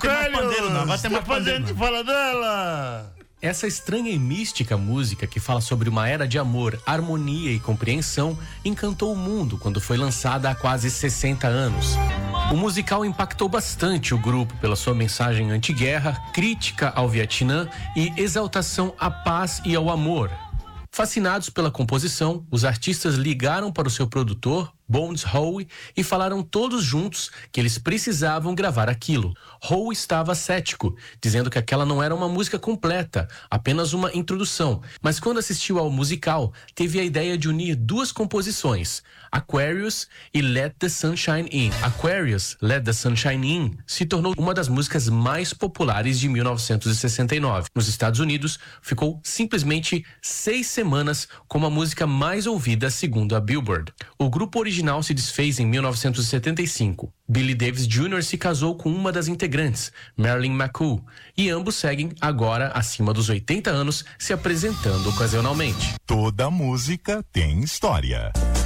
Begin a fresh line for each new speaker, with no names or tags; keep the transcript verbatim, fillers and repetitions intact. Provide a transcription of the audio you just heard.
Tem mais pandeiro, não. Vai ter mais pandeiro.
Gente fala dela.
Essa estranha e mística música que fala sobre uma era de amor, harmonia e compreensão encantou o mundo quando foi lançada há quase sessenta anos. O musical impactou bastante o grupo pela sua mensagem anti-guerra, crítica ao Vietnã e exaltação à paz e ao amor. Fascinados pela composição, os artistas ligaram para o seu produtor, Bones Howe, e falaram todos juntos que eles precisavam gravar aquilo. Howe estava cético, dizendo que aquela não era uma música completa, apenas uma introdução, mas quando assistiu ao musical, teve a ideia de unir duas composições, Aquarius e Let the Sunshine In. Aquarius, Let the Sunshine In, se tornou uma das músicas mais populares de mil novecentos e sessenta e nove. Nos Estados Unidos, ficou simplesmente seis semanas como a música mais ouvida segundo a Billboard. O grupo original se desfez em mil novecentos e setenta e cinco. Billy Davis Júnior se casou com uma das integrantes, Marilyn McCoo, e ambos seguem agora acima dos oitenta anos se apresentando ocasionalmente.
Toda música tem história.